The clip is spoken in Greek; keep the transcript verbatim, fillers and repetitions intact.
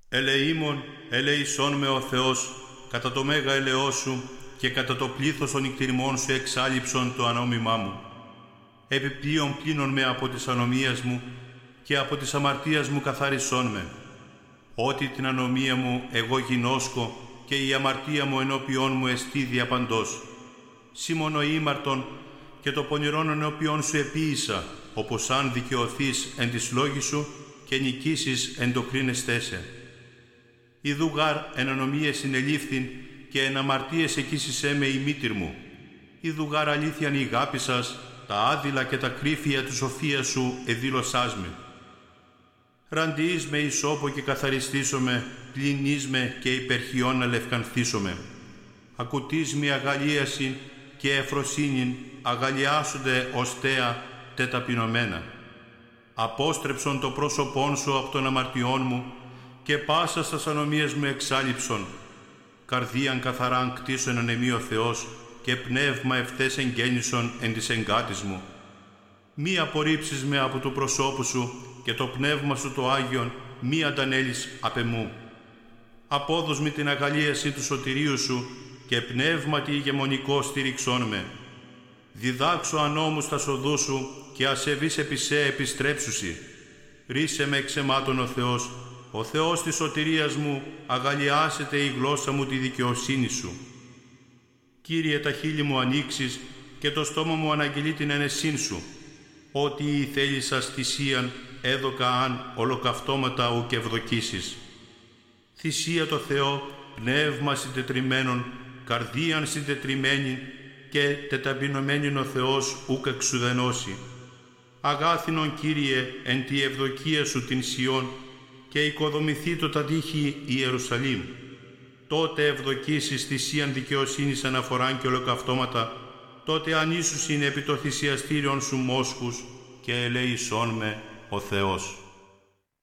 Ελεήμων, ελεησόν με ο Θεός, κατά το μέγα ελεός σου και κατά το πλήθος των νυκτηριμών σου εξάλληψον το ανώμημά μου. Επιπλέον πλύνον με από της ανομίας μου και από της αμαρτίας μου καθάρισόν με. Ότι την ανομία μου εγώ γινώσκω και η αμαρτία μου ενώπιόν μου εστί διαπαντός. Σήμωνο ήμαρτον και το πονηρόν ενώπιόν σου επίησα, όπως αν δικαιωθείς εν της λόγης σου και νικήσεις εν το κρίνεστέ σε. Ιδού γάρ εν ανομίες συνελήφθην και εν αμαρτίες εκείσισέ με η μήτυρ μου. Ιδού γάρ αλήθειαν η αγάπη σας, τα άδειλα και τα κρύφια του σοφίας σου εδήλωσάς με. Ραντιείς με ισόπο και καθαριστήσομαι, πλυνείς με και υπερχιών αλευκανθήσομαι. Ακουτείς με αγαλίασιν και εφροσύνην αγαλιάσονται οστέα τεταπεινωμένα. Απόστρεψον το πρόσωπόν σου από των αμαρτιών μου και πάσα στας ανομίες μου εξάλληψον. Καρδίαν καθαράν κτίσον ανεμή ο Θεός και πνεύμα ευθές εγγέννησον εν της εγκάτης μου. Μη απορρίψεις με από του προσώπου σου και το πνεύμα σου το Άγιον μη αντανέλεις απ' εμού. Απόδος με την αγαλίαση του σωτηρίου σου και πνεύματι ηγεμονικό στήριξόν με. Διδάξω ανώμους τα σοδού σου και ασεβείς επί σε επιστρέψουσι. Ρίσε με εξαιμάτων ο Θεός, ο Θεός της σωτηρίας μου, αγαλιάσετε η γλώσσα μου τη δικαιοσύνη σου. Κύριε, τα χείλη μου ανοίξεις και το στόμα μου αναγγελεί την ενεσύν σου. Ότι η θέλησας θυσίαν έδωκα αν ολοκαυτώματα ουκ ευδοκίσεις. Θυσία το Θεό, πνεύμα συντετριμένον, καρδίαν συντετριμένη και τεταπεινωμένην ο Θεός ουκ εξουδενώσει. Αγάθινον Κύριε εν τη ευδοκία σου την Σιών και οικοδομηθεί το τα τείχη Ιερουσαλήμ. Τότε ευδοκίσεις θυσίαν δικαιοσύνης αναφοράν και ολοκαυτώματα, τότε ανήσουσιν επί το θυσιαστήριον σου μόσχους και ελεησόν με ο Θεός.